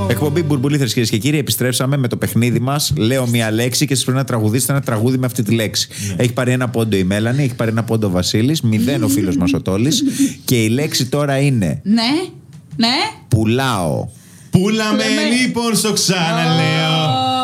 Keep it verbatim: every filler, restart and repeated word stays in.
Εκπομπή Μπουρμπουλήθρες, κυρίες και κύριοι. Επιστρέψαμε με το παιχνίδι μας. Λέω μία λέξη και εσείς πρέπει να τραγουδήσετε ένα τραγούδι με αυτή τη λέξη. Ναι. Έχει πάρει ένα πόντο η Μέλανη, έχει πάρει ένα πόντο ο Βασίλης, μηδέν ο φίλος μας ο Τόλης. Και η λέξη τώρα είναι. Ναι, ναι. Πουλάω. Πούλαμε λοιπόν, στο ξαναλέω.